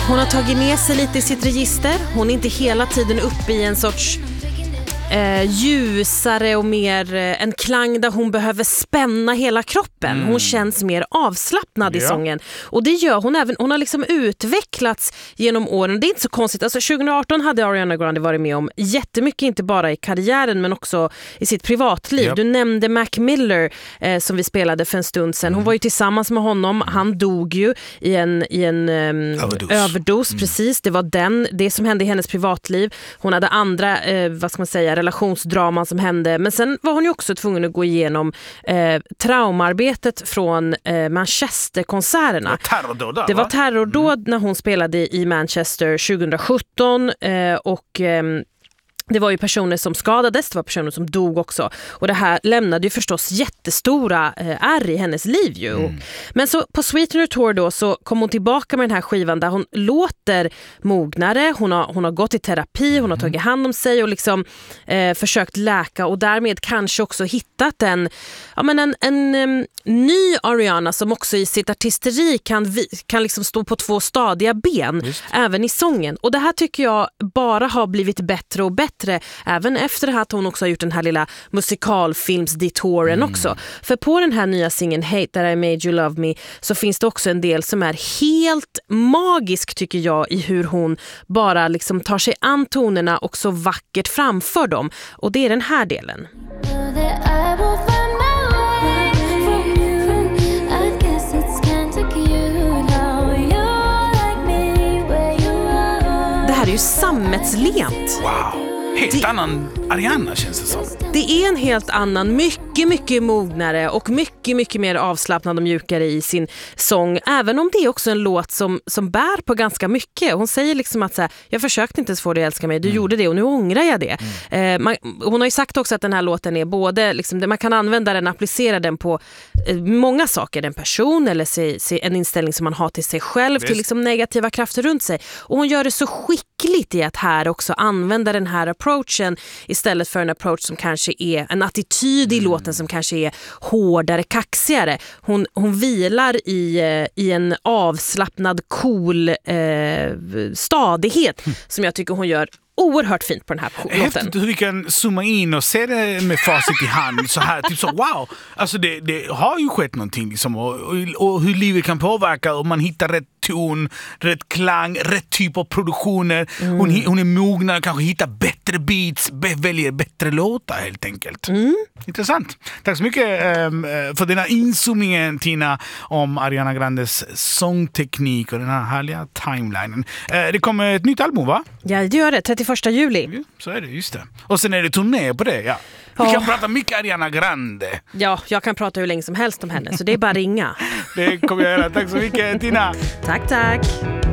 Hon har tagit med sig lite i sitt register. Hon är inte hela tiden uppe i en sorts ljusare och mer en klang där hon behöver spänna hela kroppen. Hon känns mer avslappnad i sången. Och det gör hon även. Hon har liksom utvecklats genom åren. Det är inte så konstigt. Alltså 2018 hade Ariana Grande varit med om jättemycket, inte bara i karriären men också i sitt privatliv. Du nämnde Mac Miller som vi spelade för en stund sedan. Hon var ju tillsammans med honom. Han dog ju i en överdos. Precis. Det var det som hände i hennes privatliv. Hon hade andra, vad ska man säga, relationsdraman som hände. Men sen var hon ju också tvungen att gå igenom traumarbetet från Manchester-konserterna. Det var terrordåd när hon spelade i Manchester 2017 och det var ju personer som skadades, det var personer som dog också. Och det här lämnade ju förstås jättestora ärr i hennes liv ju. Men så på Sweetener Tour då så kom hon tillbaka med den här skivan där hon låter mognare. Hon har gått i terapi, hon har tagit hand om sig och liksom försökt läka och därmed kanske också hittat en ny Ariana som också i sitt artisteri kan liksom stå på två stadiga ben. Även i sången. Och det här tycker jag bara har blivit bättre och bättre. Även efter det här att hon också har gjort den här lilla musikalfilms-detouren också. För på den här nya singeln Hate That I Made You Love Me så finns det också en del som är helt magisk tycker jag i hur hon bara liksom tar sig an tonerna och så vackert framför dem. Och det är den här delen. Det här är ju sammetslent. Wow. Helt annan Ariana känns det som. Det är en helt annan, mycket mognare och mycket mer avslappnad och mjukare i sin sång. Även om det är också en låt som bär på ganska mycket. Hon säger liksom att så här, jag försökte inte ens få dig att älska mig, du gjorde det och nu ångrar jag det. Hon har ju sagt också att den här låten är både, liksom, man kan använda den, applicera den på många saker. En person eller en inställning som man har till sig själv, till liksom negativa krafter runt sig. Och hon gör det så skickligt i att här också använda den här approachen istället för en approach som kanske är en attityd i låten som kanske är hårdare, kaxigare. Hon vilar i en avslappnad, cool stadighet som jag tycker hon gör oerhört fint på den här låten. Häftigt hur vi kan zooma in och se det med facit i hand så här, typ så wow. Alltså det har ju skett någonting liksom, och hur livet kan påverka om man hittar rätt ton, rätt klang, rätt typ av produktioner. Hon är mognare, kanske hittar bättre beats, väljer bättre låtar helt enkelt. Intressant. Tack så mycket för den här inzoomningen, Tina, om Ariana Grandes sångteknik och den här härliga timelinen. Det kommer ett nytt album, va? Ja, det gör det. 31 juli. Ja, så är det, just det. Och sen är det turné på det, ja. Vi kan prata mycket Ariana Grande. Ja, jag kan prata hur länge som helst om henne, så det är bara ringa. Det kommer jag göra. Tack så mycket, Tina. Tack.